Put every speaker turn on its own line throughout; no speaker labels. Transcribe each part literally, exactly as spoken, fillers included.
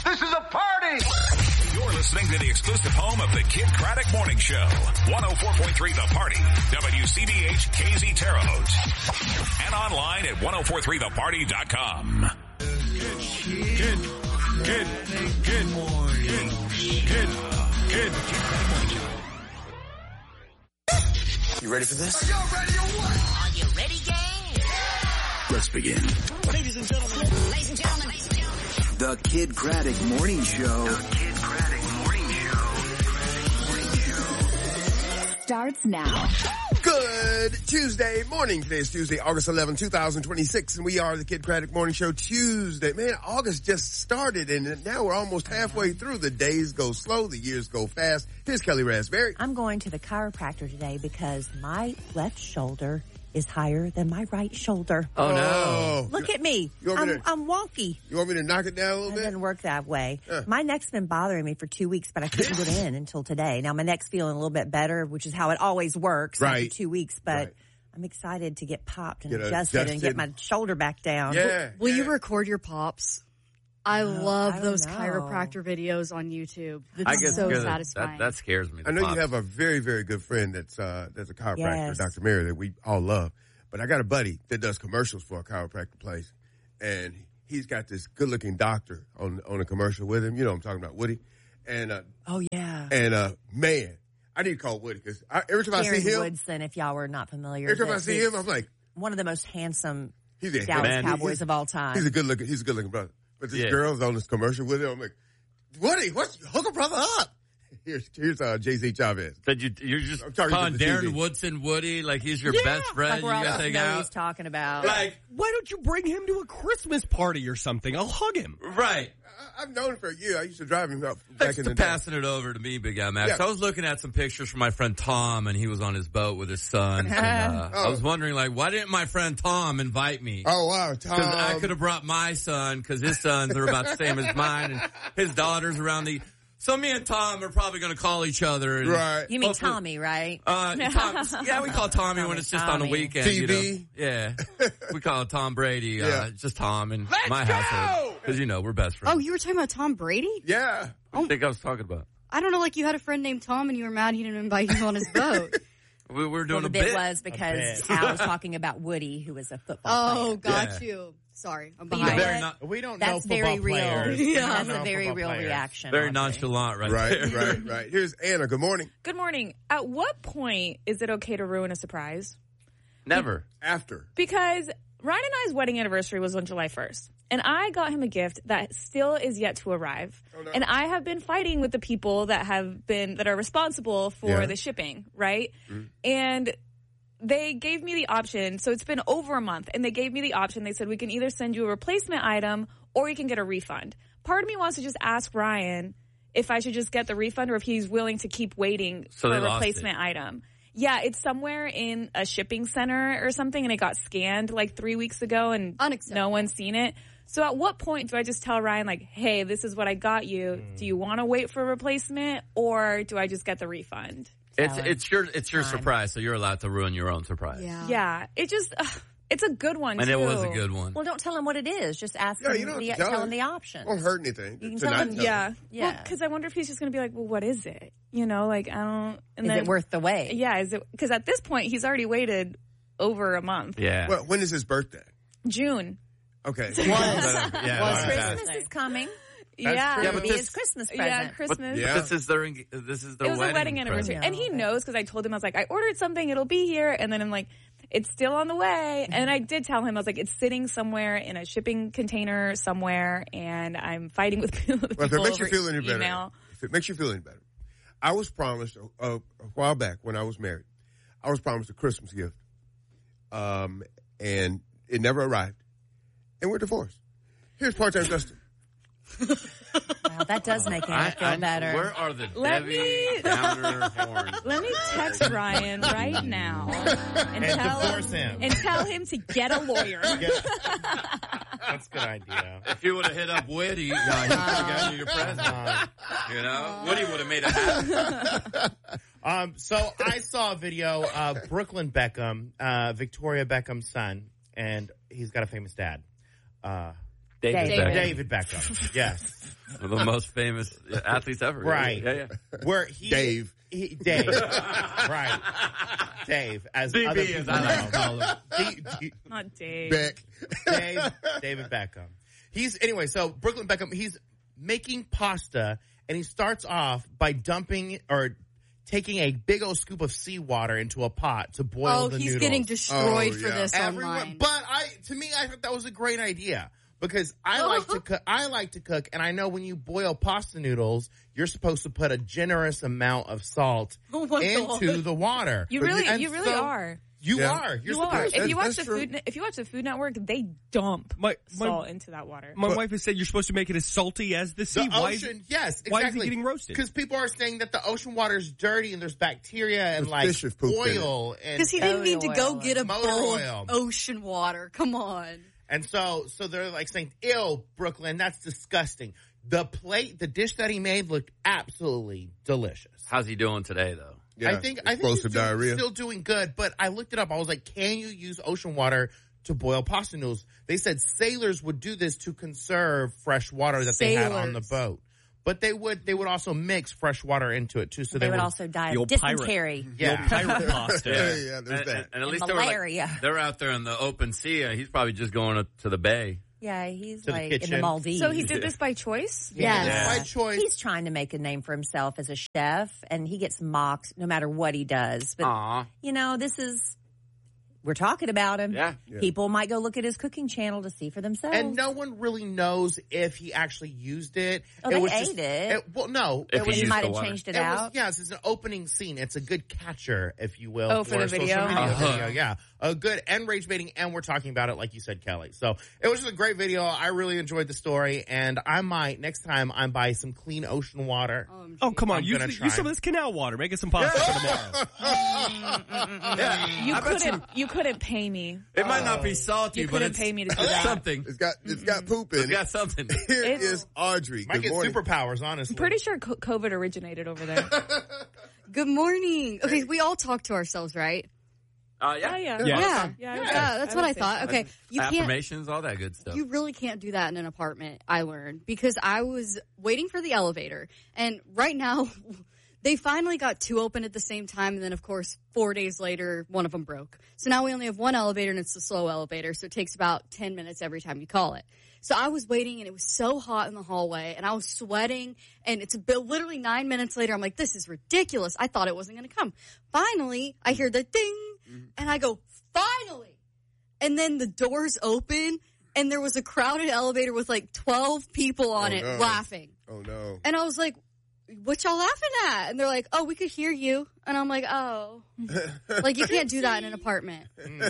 This is a party!
You're listening to the exclusive home of the Kid Craddock Morning Show. one oh four point three The Party. W C B H K Z Terre Haute. And online at ten forty-three the party dot com.
Good, good, good, good morning. Good, good.
You ready for this?
Are y'all ready or what?
Are you ready, gang?
Let's begin.
Ladies and gentlemen.
Ladies and gentlemen. Ladies and gentlemen.
The Kid Craddock Morning Show. The Kid Craddock Morning Show. Morning Show.
Starts now.
Good Tuesday morning. Today is Tuesday, August eleventh, twenty twenty-six, and we are the Kid Craddock Morning Show Tuesday. Man, August just started, and now we're almost halfway through. The days go slow, the years go fast. Here's Kelly Raspberry.
I'm going to the chiropractor today because my left shoulder is higher than my right shoulder.
Oh, no.
Look at me.
You want
I'm,
me to-
I'm wonky.
You want me to knock it down a little
It
bit?
doesn't work that way.
Uh.
My neck's been bothering me for two weeks, but I couldn't get in until today. Now my neck's feeling a little bit better, which is how it always works
Right.
after two weeks, but
Right.
I'm excited to get popped and
Get
adjusted, and
adjusted.
get my shoulder back down.
Yeah.
Will
yeah.
you record your pops? I love
I don't
those
know.
chiropractor videos on YouTube. It's
I guess
so
good.
satisfying.
That, that scares me.
I know
Pops.
you have a very, very good friend that's uh that's a chiropractor,
Yes.
Doctor Mary, that we all love. But I got a buddy that does commercials for a chiropractor place, and he's got this good-looking doctor on on a commercial with him. You know what I'm talking about, Woody. And uh,
Oh, yeah.
and uh, man, I need to call Woody because every time I
Karen
see him,
Woodson, if y'all were not familiar.
every time I
that-
see him, I'm like,
one of the most handsome
he's a
Dallas
Man,
Cowboys
he's-
of all time.
He's a good looking. He's a good looking brother. But this
Yeah.
girl's on this commercial with him. I'm like, Woody, what's hook a brother up? Here's here's uh, Jay Z Chavez.
But you, you're just
I'm talking to
calling
the T V.
Darren Woodson Woody like he's your
Yeah,
best friend.
like we're all
you guys
supposed to
hang
know what
out.
he's talking about.
Like,
Why don't you bring him to a Christmas party or something? I'll hug him.
right.
I, I've known him for a year. I used to drive him up back
Thanks
in
for
the day.
passing it over to me, Big Guy Max.
Yeah.
I was looking at some pictures from my friend Tom, and he was on his boat with his son. And, uh,
Oh.
I was wondering, like, why didn't my friend Tom invite me?
Oh wow, Tom.
Because I could have brought my son, because his sons are about the same as mine, and his daughter's around the... So me and Tom are probably going to call each other. And
Right.
You mean
hopefully-
Tommy, right?
Uh, Tom, yeah, we call Tommy when it's just on a
Tommy.
weekend.
T
You
V.
know? Yeah. We call it Tom Brady. Uh,
Yeah.
it's just Tom in
Let's
my
go!
household. Because, you know, we're best friends.
oh, you were talking about Tom Brady?
Yeah.
I think I was talking about.
I don't know, like you had a friend named Tom and you were mad he didn't invite you on his boat.
We were doing
Well,
a
the bit,
bit.
was because
bit.
Al was talking about Woody, who was a football
Oh,
player.
got you. Sorry, I'm
But you
behind.
know
Very
what?
not-
We don't
That's
know football
very real.
players.
Yeah.
We don't
That's
know
a very
football
real
players.
reaction.
Very
Audrey.
nonchalant right,
Right,
there.
right, right. Here's Anna. Good morning.
Good morning. At what point is it okay to ruin a surprise?
Never.
After.
Because Ryan and I's wedding anniversary was on July first. And I got him a gift that still is yet to arrive.
Oh, no.
And I have been fighting with the people that have been, that are responsible for
Yeah.
the shipping, right?
Mm-hmm.
And they gave me the option. So it's been over a month. And they gave me the option. They said, we can either send you a replacement item or you can get a refund. Part of me wants to just ask Ryan if I should just get the refund or if he's willing to keep waiting
So
for
they
a
lost
replacement item. Yeah, it's somewhere in a shipping center or something, and it got scanned like three weeks ago, and
Unacceptable.
no one's seen it. So at what point do I just tell Ryan, like, hey, this is what I got you. Do you want to wait for a replacement, or do I just get the refund?
It's
Tell him.
it's your it's your
Time.
surprise, so you're allowed to ruin your own surprise.
Yeah.
Yeah, it just, ugh, it's a good one,
And
too.
it was a good one.
Well, don't tell him what it is. Just ask
Yeah,
him.
you don't have
the,
to tell
tell
him.
him the option.
Won't hurt anything.
You can
to
tell
not
him-
tell
Yeah.
Yeah.
Well, because I wonder if he's just going to be like, well, what is it? You know, like, I don't. And
Is
then,
it worth the wait?
Yeah, is it? Because at this point, he's already waited over a month.
Yeah.
Well, when is his birthday?
June.
Okay.
yeah,
Well,
that's
Christmas
bad.
is coming.
Yeah.
Yeah, but
Be
this-
his Christmas
Yeah,
present.
Christmas.
Yeah.
This is their eng- this is their
It was
wedding
a wedding anniversary.
present.
And he
No,
knows because I told him, I was like, I ordered something, it'll be here. And then I'm like, it's still on the way. And I did tell him, I was like, it's sitting somewhere in a shipping container somewhere. And I'm fighting with people, with
Well, if it
people
makes you
over
feel any better,
email.
if it makes you feel any better, I was promised a, a, a while back when I was married, I was promised a Christmas gift, um, and it never arrived, and we're divorced. Here's part-time Justin.
Wow, that does make Anna feel better.
Where are the
Let
Debbie
me-
Downer horns?
Let me text Ryan right now and,
And
tell
divorce him.
and tell him to get a lawyer.
That's a good idea.
If you would have hit up Woody, uh, he could have gotten you your present.
Uh,
You know, Woody would have made it happen.
um, so I saw a video of Brooklyn Beckham, uh, Victoria Beckham's son, and he's got a famous dad. Uh,
David,
David.
Beckham.
David Beckham. Yes.
One of the most famous athletes ever.
Right.
Yeah, yeah.
Where he,
Dave.
He, Dave. Right. Dave, as
D B
other
as
people
I like to
know.
call him.
D- D-
Not Dave.
Beck.
Dave, David Beckham. He's, anyway, so Brooklyn Beckham, he's making pasta, and he starts off by dumping or taking a big old scoop of seawater into a pot to boil
Oh,
the
he's
noodles.
getting destroyed
Oh,
for
yeah.
this
Everyone,
online.
but I, to me, I thought that was a great idea because I like to cook. I like to cook, and I know when you boil pasta noodles, you're supposed to put a generous amount of salt
Oh my
into
God.
the water.
You really,
And
you really
so
are.
You
Yeah.
are. You're
You are.
supposed
If
to.
you watch
that's
the
true.
food, if you watch the Food Network, they dump
My, my,
salt into that water.
my
But-
wife has said you're supposed to make it as salty as the sea.
The
Why is-
ocean, yes, exactly.
why is it getting roasted?
Because people are saying that the ocean water is dirty and there's bacteria and
There's
like
fish have pooped in it.
oil and
Because he didn't
Oil
need to go
oil.
get a
Motor
bowl
oil.
of ocean water. Come on.
and so so they're like saying, "Ew, Brooklyn, that's disgusting." The plate, the dish that he made looked absolutely delicious.
How's he doing today, though?
Yeah,
I think I think he's
explosive
doing,
diarrhea.
still doing good, but I looked it up. I was like, "Can you use ocean water to boil pasta noodles?" They said sailors would do this to conserve fresh water that they had on the
Sailors.
boat, but they would they would also mix fresh water into it too. So
They,
they,
would also die
The
of
old pirate.
dysentery.
yeah.
pirate pasta.
Yeah, yeah, there's
And,
that.
and- and at least
And
they were like,
malaria.
they're out there in the open sea. Uh, he's probably just going to, to the bay.
Yeah, he's
To the
like in the
kitchen.
Maldives.
So he did this by choice?
Yes.
Yeah.
By choice.
He's trying to make a name for himself as a chef, and he gets mocked no matter what he does. But,
Aw.
you know, this is, we're talking about him.
Yeah.
Yeah.
People might go look at his cooking channel to see for themselves.
And no one really knows if he actually used it.
Oh,
it
they
was
ate
just,
it.
Well, no.
If
it
he
was,
he
used
might
the
have
water.
changed it,
it
out.
was, yes, it's an opening scene. It's a good catcher, if you will.
Oh, for the
a social
video?
media
Uh-huh.
video. Yeah. A good and rage baiting, and we're talking about it like you said, Kelly. So it was just a great video. I really enjoyed the story, and I might, next time, I'm buy some clean ocean water.
Oh,
Oh, come on.
I'm
Use,
gonna
use
try.
some of this canal water. Make it some pasta for tomorrow.
You couldn't. You couldn't pay me.
It might not be salty,
You
but
couldn't
it's,
pay me to do
it's
that.
something.
It's got it's got poop in
It's
it.
got something.
Here
It's-
is Audrey.
Might
Good
get
morning.
superpowers, honestly.
Pretty sure co- COVID originated over there.
Good morning. Okay, we all talk to ourselves, right?
Uh, yeah.
yeah, yeah,
Yeah.
Yeah.
yeah.
Yeah, that's what
would
I
say
thought.
so.
Okay, you can't.
Affirmations, all that good stuff.
You really can't do that in an apartment, I learned, because I was waiting for the elevator. And right now, they finally got two open at the same time. And then, of course, four days later, one of them broke. So now we only have one elevator, and it's the slow elevator. So it takes about ten minutes every time you call it. So I was waiting, and it was so hot in the hallway, and I was sweating. And it's a bit, literally nine minutes later, I'm like, this is ridiculous. I thought it wasn't going to come. Finally, I hear the ding, and I go, finally. And then the doors open, and there was a crowded elevator with like twelve people on
Oh,
it
no.
laughing.
Oh no.
And I was like, what y'all laughing at? And they're like, oh, we could hear you. And I'm like, oh. Like, you can't do that in an apartment.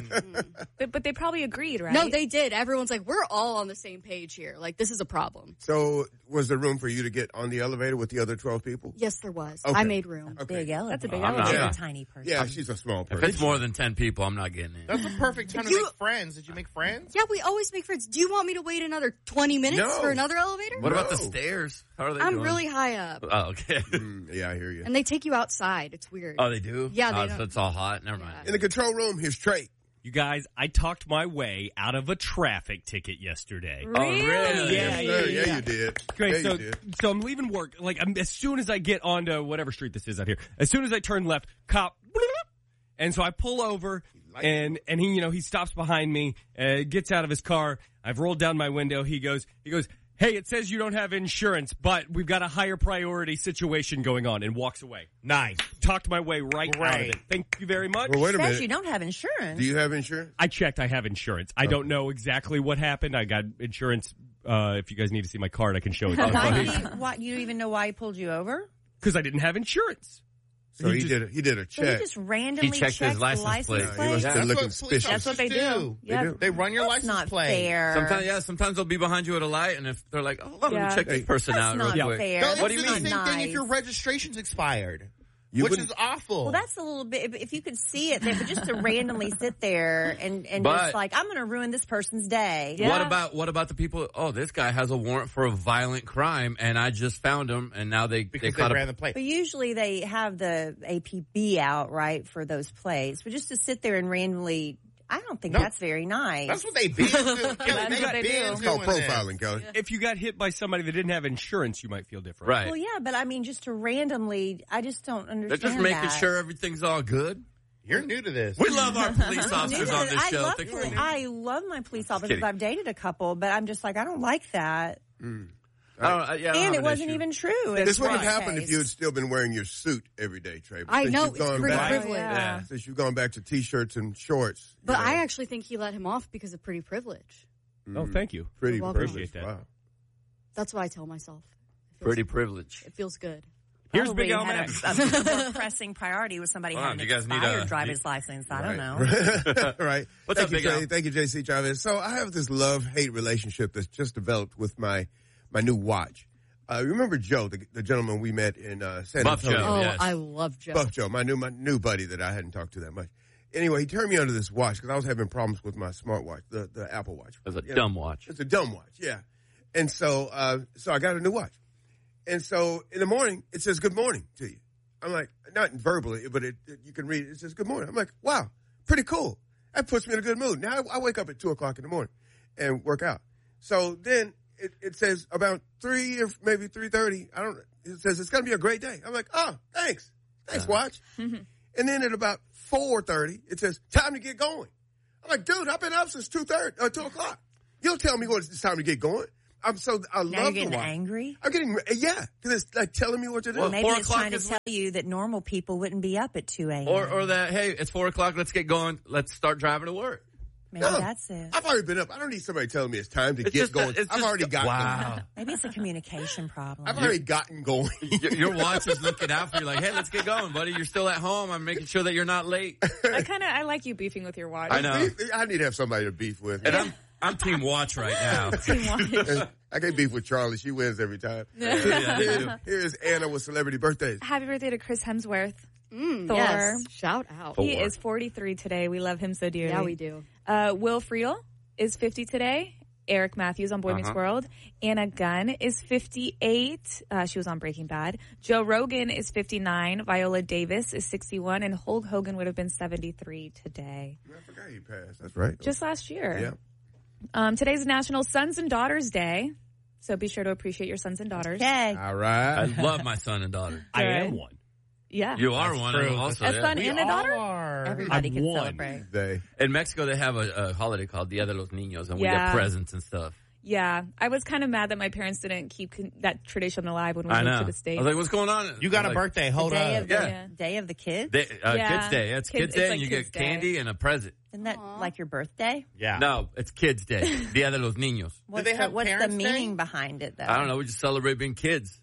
But, but they probably agreed, right?
No, they did. Everyone's like, we're all on the same page here. Like, this is a problem.
So was there room for you to get on the elevator with the other twelve people?
Yes, there was.
Okay.
I made room.
Okay.
Big elevator.
That's a big
I'm not-
She's
Yeah.
a tiny person.
Yeah, she's a small
If
person.
it's more than ten people, I'm not getting in.
That's a perfect time to
You-
make friends. Did you make friends?
Yeah, we always make friends. Do you want me to wait another twenty minutes
No.
for another elevator?
What about the
No.
stairs? How are they
I'm
doing?
really high up.
Oh, okay.
Mm, yeah, I hear you.
And they take you outside. It's weird.
Oh, they do?
Yeah, they
Oh,
don't-
so it's all hot. Never mind.
In the control room, here's Trey.
You guys, I talked my way out of a traffic ticket yesterday.
Oh, really?
Yeah,
Yes,
yeah,
sir.
yeah.
yeah, you did.
Great.
Yeah,
so,
you did.
so I'm leaving work. Like, I'm, as soon as I get onto whatever street this is out here, as soon as I turn left, cop, and so I pull over, and and he, you know, he stops behind me, uh, gets out of his car. I've rolled down my window. He goes, he goes, hey, it says you don't have insurance, but we've got a higher priority situation going on, and walks away.
Nice.
Talked my way right out of
Great.
it. Thank you very much.
Well, wait a
Says
minute.
you don't have insurance.
Do you have insurance?
I checked. I have insurance. I don't know exactly what happened. I got insurance. Uh, if you guys need to see my card, I can show it.
Why did he, why, you don't even know why he pulled you over?
Because I didn't have insurance.
So he,
He just-
did. A, he did a
So he
check.
just randomly
He checked his
the
license
license
plate.
Yeah, he
plate?
must have been
That's
looking
what police
suspicious.
That's what they
officers
do.
do.
Yeah.
do.
They run your
That's
license
not
plate.
fair.
Sometimes, yeah, sometimes they'll be behind you at a light, and if they're like, oh, let
Yeah.
me check this person
That's
out
not
real quick.
fair.
No,
That's
what
do you
the
mean?
same
not
thing
nice.
if your registration's expired,
You
which
wouldn't-
is awful.
Well, that's a little bit. If you could see it, but just to randomly sit there and and
But-
just like, I'm going to ruin this person's day.
Yeah.
What about what about the people? Oh, this guy has a warrant for a violent crime, and I just found him, and now they
because
they
they
caught
ran
a,
the plate.
But usually they have the A P B out, right, for those plates. But just to sit there and randomly, I don't think
No.
that's very nice.
That's what they been doing. Kelly,
That's
they
what they
been
do.
It's called
doing this.
profiling, Kelly.
If you got hit by somebody that didn't have insurance, you might feel different.
Right.
Well, yeah, but I mean, just to randomly, I just don't
They're
understand
just making
that.
sure everything's all good.
You're new to this.
We love our police officers on this
I
show.
love,
Thank
poli-
you.
I love my police officers.
kidding.
I've dated a couple, but I'm just like, I don't like that.
I don't, uh, yeah, I don't
And
have
it
an
wasn't
issue.
even true. in
This wouldn't have
my
happened if
case.
you had still been wearing your suit every day, Trey. But
I
since
know,
you've
it's
gone
pretty
back,
privileged.
Yeah.
Since you've gone back to T-shirts and shorts.
But
you know,
I actually think he let him off because of pretty privilege.
Oh, thank you.
pretty
You're welcome.
privileged.
Appreciate that.
Wow.
That's what I tell myself. It feels,
Pretty privileged.
It feels good.
Here's
Probably
Big Al
had
Max.
a, a, a more pressing priority with somebody
Hold on,
having
do you guys need
expired
a-
driver's
need-
license. I don't know.
Right. right.
What's
Thank
up,
you,
Big
Trey.
Al?
Thank you, J C Chavez. So I have this love-hate relationship that's just developed with my, my new watch. Uh, remember Joe, the, the gentleman we met in uh, San
Buff
Antonio?
Joe.
Oh,
yes.
I love Joe.
Buff Joe, my new my new buddy that I hadn't talked to that much. Anyway, he turned me onto this watch because I was having problems with my smartwatch, the the Apple Watch.
It was a
You know,
dumb watch.
It's a dumb watch, yeah. And so, uh, so I got a new watch. And so in the morning, it says good morning to you. I'm like, not verbally, but it, it you can read it. It says good morning. I'm like, wow, pretty cool. That puts me in a good mood. Now I, I wake up at two o'clock in the morning and work out. So then it, it says about three or maybe three thirty. I don't. It says it's gonna be a great day. I'm like, oh, thanks, thanks, watch. And then at about four thirty, it says time to get going. I'm like, dude, I've been up since two thirty, uh, two o'clock. You don't tell me when it's time to get going. I'm so I
Now
love
you're
the
getting
watch.
angry?
I'm getting yeah, because it's like telling me what to do.
Well,
Maybe
four
it's
o'clock
trying to
is
tell you that normal people wouldn't be up at two a.m.
Or, or that, hey, it's four o'clock. Let's get going. Let's start driving to work.
Maybe
No.
that's it.
I've already been up. I don't need somebody telling me it's time to
It's
get
just
going.
that- it's
I've
just
already
the-
gotten
wow.
going.
Maybe it's a communication problem.
I've already gotten going.
your, your watch is looking out for you like, hey, let's get going, buddy. You're still at home. I'm making sure that you're not late.
I kind of I like you beefing with your watch.
I know.
Beef- I need to have somebody to beef with.
And I'm, I'm team watch right now.
Team watch.
I can't beef with Charlie. She wins every time.
Yeah, I do.
Here- here is Anna with celebrity birthdays.
Happy birthday to Chris Hemsworth.
Mm,
Thor.
yes. Shout out.
Thor.
He is forty-three today. We love him so dearly.
Yeah, we do.
Uh, Will Friedle is fifty today. Eric Matthews on Boy Meets
Uh-huh.
World. Anna Gunn is fifty-eight. Uh, she was on Breaking Bad. Joe Rogan is fifty-nine. Viola Davis is sixty-one. And Hulk Hogan would have been seventy-three today.
I forgot he passed. That's right.
Just last year.
Yeah.
Um, today's National Sons and Daughters Day. So be sure to appreciate your sons and daughters.
Okay.
All
I
right.
love my son and daughter.
I am
Good.
one.
Yeah.
You are
That's
one
true.
also.
A
yeah.
son and a daughter?
are.
Everybody
I'm
can
one.
celebrate.
They.
In Mexico, they have a, a holiday called Dia de los Niños, and we
Yeah.
get presents and stuff.
Yeah. I was kind of mad that my parents didn't keep con- that tradition alive when we
I
moved
know.
to the States.
I was like, what's going on?
You got a
Like,
birthday. Hold
the day
up.
of the
Yeah.
day of the kids.
They, uh,
Yeah.
Kids Day. It's
Kids-
Kids,
it's
Day,
like
and you
Kids
get
Day.
candy and a present.
Isn't that like your birthday?
Yeah.
No, it's Kids Day. Dia de los Niños.
What's,
they
the,
have
what's the
Parents' Day?
meaning behind it, though?
I don't know. We just celebrate being kids.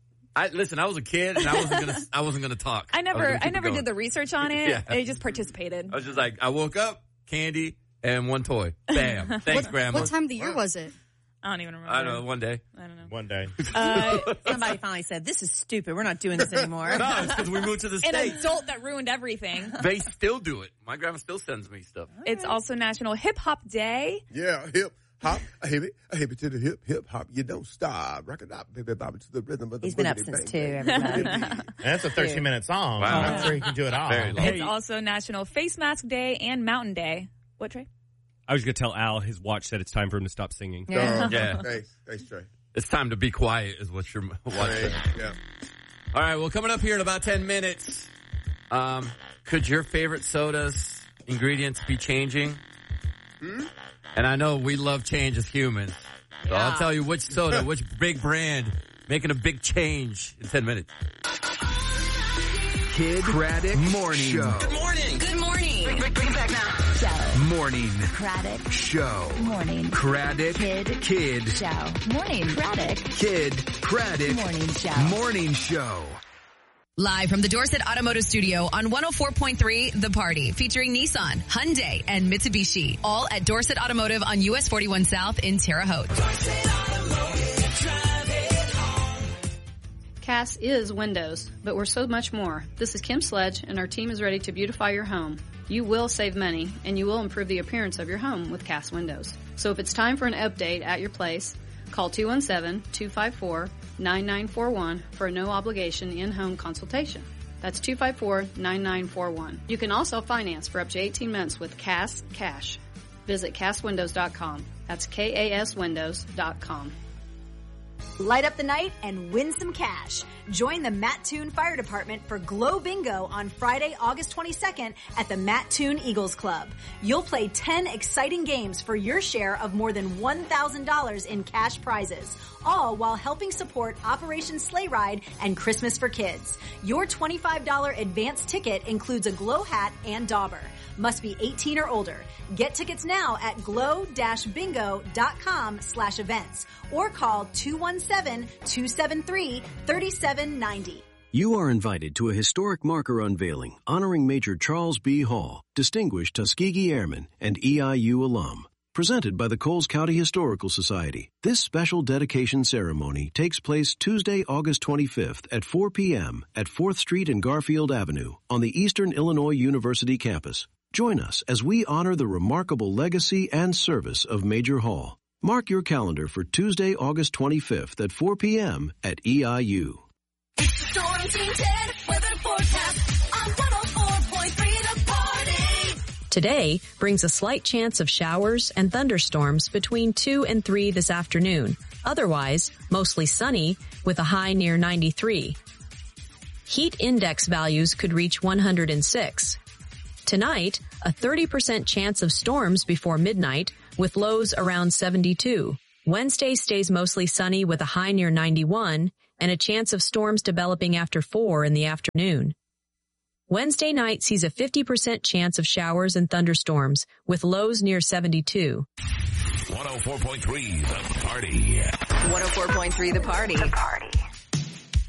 I listen. I was a kid, and I wasn't gonna. I wasn't gonna talk.
I
was
never,
gonna
I,
keep it
never
going.
did the research on it.
Yeah.
I just participated.
I was just like, I woke up, candy, and one toy. Bam. Thanks, Grandma.
What time of the year was it?
I don't even remember.
I don't know. One day.
I don't know.
One day.
Uh,
Somebody finally said, "This is stupid. We're not doing this anymore."
No, it's because we moved to the
an
States.
adult that ruined everything.
They still do it. My grandma still sends me stuff.
It's also National Hip Hop Day.
Yeah. Hip hop. A hip it. A hip it to the hip. Hip hop. You don't stop. Rock it up, baby, bop it to the rhythm of the
He's been up
boogity
since
bang,
two,
bang.
everybody.
And that's a thirteen minute song.
Wow.
So I'm sure he can do it all.
Very long.
Hey.
It's also National Face Mask Day and Mountain Day. What, Trey?
I was going to tell Al his watch said it's time for him to stop singing.
Yeah.
Uh,
Yeah.
Thanks. Thanks, Trey.
It's time to be quiet, is what you're watching.
Thanks. Yeah.
All right, well, coming up here in about ten minutes, um, could your favorite soda's ingredients be changing? Hmm? And I know we love change as humans. So I'll tell you which soda, which big brand, making a big change in ten minutes.
Kid Craddock Morning Show.
Good morning. Good morning. Bring, bring, bring it back now.
Show.
Morning
Craddock.
Show.
Morning.
Craddock
Kid.
Kid
Show. Morning. Craddock.
Kid Craddock
Morning Show.
Morning Show.
Live from the Dorset Automotive Studio on one oh four point three The Party, featuring Nissan, Hyundai, and Mitsubishi. All at Dorset Automotive on U S forty-one South in Terre Haute.
Cass is Windows, but we're so much more. This is Kim Sledge, and our team is ready to beautify your home. You will save money, and you will improve the appearance of your home with Cass Windows. So if it's time for an update at your place, call two one seven, two five four, nine nine four one for a no-obligation in-home consultation. That's two five four, nine nine four one. You can also finance for up to eighteen months with Cass Cash. Visit Cass Windows dot com. That's K A S Windows dot com.
Light up the night and win some cash. Join the Mattoon Fire Department for Glow Bingo on Friday, August twenty-second at the Mattoon Eagles Club. You'll play ten exciting games for your share of more than one thousand dollars in cash prizes, all while helping support Operation Sleigh Ride and Christmas for Kids. Your twenty-five dollars advance ticket includes a glow hat and dauber. Must be eighteen or older. Get tickets now at glow dash bingo dot com slash events or call two one seven, two seven three, three seven nine zero.
You are invited to a historic marker unveiling honoring Major Charles B. Hall, Distinguished Tuskegee Airman and E I U alum. Presented by the Coles County Historical Society. This special dedication ceremony takes place Tuesday, August twenty-fifth at four p.m. at fourth Street and Garfield Avenue on the Eastern Illinois University campus. Join us as we honor the remarkable legacy and service of Major Hall. Mark your calendar for Tuesday, August twenty-fifth at four p.m. at E I U.
Storm Team ten weather forecast on one oh four point three The Party.
Today brings a slight chance of showers and thunderstorms between two and three this afternoon. Otherwise, mostly sunny with a high near ninety-three. Heat index values could reach one hundred six. Tonight, a thirty percent chance of storms before midnight with lows around seventy-two. Wednesday stays mostly sunny with a high near ninety-one and a chance of storms developing after four in the afternoon. Wednesday night sees a fifty percent chance of showers and thunderstorms with lows near seventy-two.
one oh four point three The Party.
one oh four point three The Party. The Party.